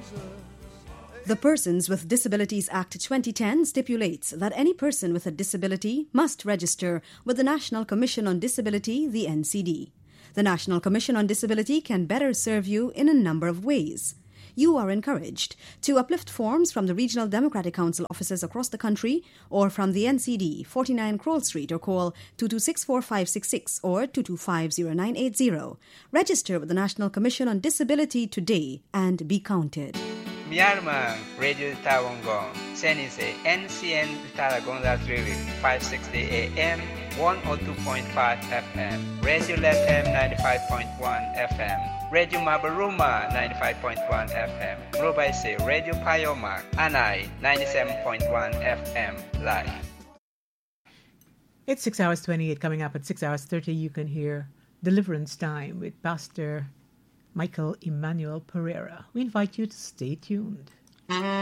The Persons with Disabilities Act 2010 stipulates that any person with a disability must register with the National Commission on Disability, the NCD. The National Commission on Disability can better serve you in a number of ways. You are encouraged to uplift forms from the Regional Democratic Council offices across the country or from the NCD, 49 Kroll Street, or call 226-4566 or 225-0980. Register with the National Commission on Disability today and be counted. Myanmar Radio Tawangong, Senise NCN Taragonga Trilik, 560 AM, 102.5 FM, Radio Lethem 95.1 FM, Radio Mabaruma 95.1 FM, Robaise Radio Payoma, Anai 97.1 FM, live. It's 6 hours 28, coming up at 6 hours 30, you can hear Deliverance Time with Pastor Michael Emmanuel Pereira. We invite you to stay tuned.